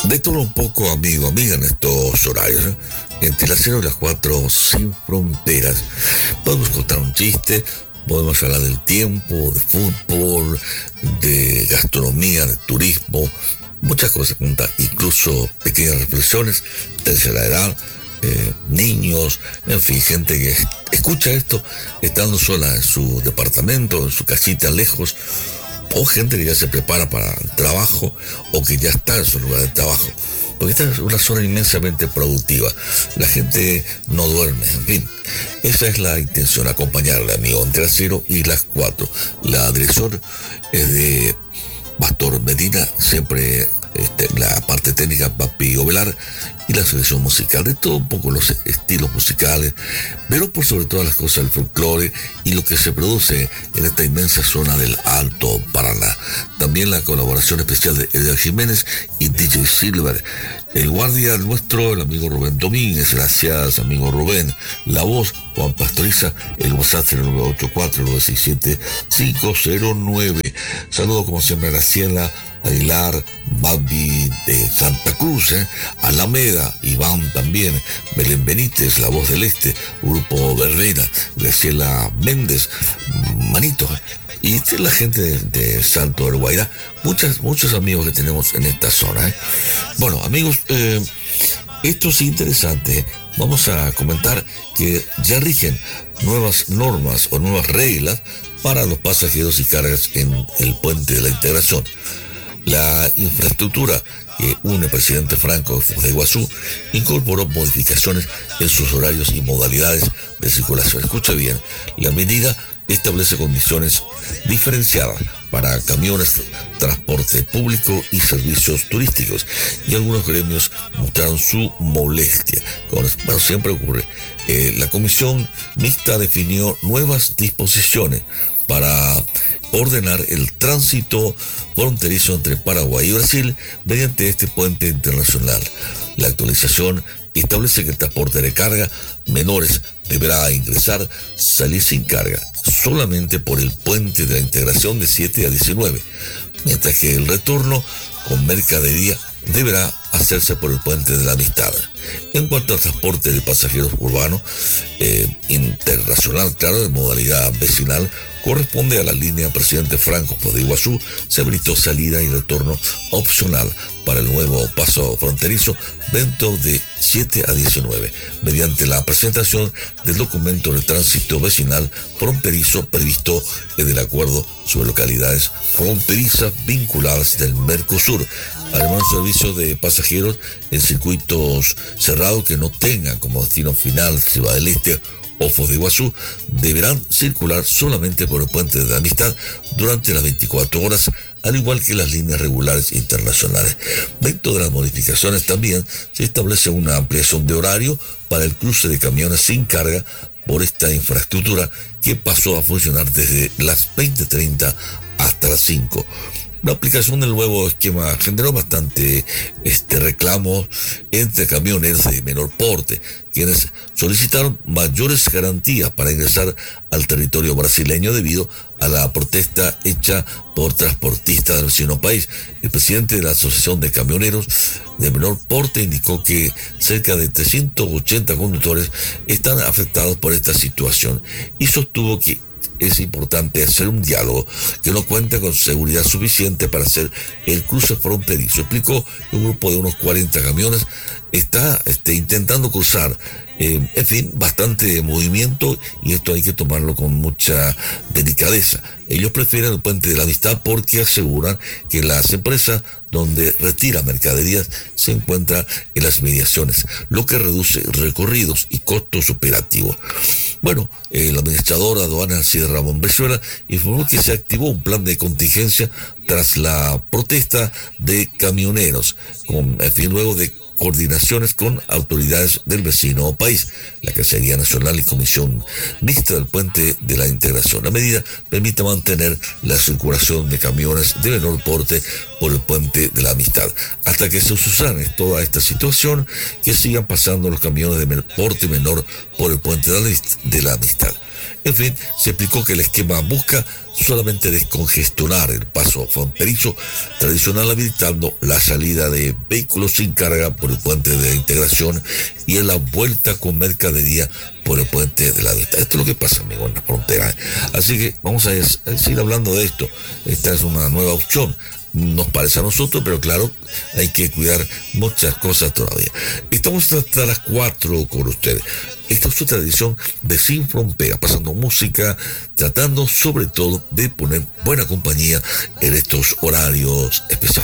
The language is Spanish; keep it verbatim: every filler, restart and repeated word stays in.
De todo un poco, amigo, amiga, en estos horarios, ¿eh? Entre las cero y las cuatro, sin fronteras. Podemos contar un chiste, podemos hablar del tiempo, de fútbol, de gastronomía, de turismo, muchas cosas, incluso pequeñas reflexiones, tercera edad, eh, niños, en fin, gente que escucha esto estando sola en su departamento, en su casita lejos, o gente que ya se prepara para el trabajo o que ya está en su lugar de trabajo, porque esta es una zona inmensamente productiva, la gente no duerme, en fin, esa es la intención, acompañarle, amigo, entre las cero y las cuatro. La dirección es de Pastor Medina, siempre este, la parte técnica Papi Ovelar, y la selección musical, de todo un poco los estilos musicales, pero por sobre todas las cosas el folclore y lo que se produce en esta inmensa zona del Alto Paraná. También la colaboración especial de Edgar Jiménez y D J Silver. El guardia nuestro, el amigo Rubén Domínguez, gracias amigo Rubén. La voz, Juan Pastoriza, el WhatsApp cero nueve ocho cuatro nueve seis siete cinco cero nueve. Saludo como siempre a Graciela Aguilar, Babi de Santa Cruz, eh, Alameda, Iván también, Belén Benítez, La Voz del Este, Grupo Verbena, Graciela Méndez, Manito, y la gente de, de Santo del Guairá, muchas, muchos amigos que tenemos en esta zona. Eh. Bueno, amigos, eh, esto es interesante. Vamos a comentar que ya rigen nuevas normas o nuevas reglas para los pasajeros y cargas en el Puente de la Integración. La infraestructura que une Presidente Franco de Iguazú incorporó modificaciones en sus horarios y modalidades de circulación. Escucha bien, la medida establece condiciones diferenciadas para camiones, transporte público y servicios turísticos, y algunos gremios mostraron su molestia. Como bueno, siempre ocurre, eh, la comisión mixta definió nuevas disposiciones para ordenar el tránsito fronterizo entre Paraguay y Brasil mediante este puente internacional. La actualización establece que el transporte de carga menores deberá ingresar, salir sin carga, solamente por el puente de la Integración de siete a diecinueve, mientras que el retorno con mercadería deberá hacerse por el puente de la Amistad. En cuanto al transporte de pasajeros urbanos, eh, internacional, claro, de modalidad vecinal, corresponde a la línea Presidente Franco de Iguazú, se habilitó salida y retorno opcional para el nuevo paso fronterizo dentro de siete a diecinueve, mediante la presentación del documento de tránsito vecinal fronterizo previsto en el acuerdo sobre localidades fronterizas vinculadas del Mercosur. Además, servicios de pasajeros en circuitos cerrados que no tengan como destino final Ciudad del Este o Foz de Iguazú deberán circular solamente por el puente de la Amistad durante las veinticuatro horas, al igual que las líneas regulares internacionales. Dentro de las modificaciones también se establece una ampliación de horario para el cruce de camiones sin carga por esta infraestructura, que pasó a funcionar desde las veinte treinta hasta las cinco. La aplicación del nuevo esquema generó bastante este reclamo entre camioneros de menor porte, quienes solicitaron mayores garantías para ingresar al territorio brasileño debido a la protesta hecha por transportistas del vecino país. El presidente de la Asociación de Camioneros de Menor Porte indicó que cerca de trescientos ochenta conductores están afectados por esta situación y sostuvo que es importante hacer un diálogo que no cuenta con seguridad suficiente para hacer el cruce fronterizo. Explicó que un grupo de unos cuarenta camiones está este, intentando cruzar. Eh, en fin, bastante movimiento, y esto hay que tomarlo con mucha delicadeza. Ellos prefieren el puente de la Amistad porque aseguran que las empresas donde retira mercaderías se encuentran en las mediaciones, lo que reduce recorridos y costos operativos. Bueno, el administrador aduana Alcides Ramón Brizuela informó que se activó un plan de contingencia tras la protesta de camioneros, con en fin, luego de coordinaciones con autoridades del vecino país, la Cancillería Nacional y Comisión Mixta del Puente de la Integración. La medida permite mantener la circulación de camiones de menor porte por el Puente de la Amistad, hasta que se subsane toda esta situación, que sigan pasando los camiones de porte menor por el Puente de la Amistad. En fin, se explicó que el esquema busca solamente descongestionar el paso fronterizo tradicional, habilitando la salida de vehículos sin carga por el puente de integración y en la vuelta con mercadería por el puente de la Delta. Esto es lo que pasa, amigo, en la frontera. Así que vamos a seguir hablando de esto. Esta es una nueva opción. Nos parece a nosotros, pero claro, hay que cuidar muchas cosas todavía. Estamos hasta las cuatro con ustedes. Esta es otra edición de Sin Frontera, pasando música, tratando sobre todo de poner buena compañía en estos horarios especiales.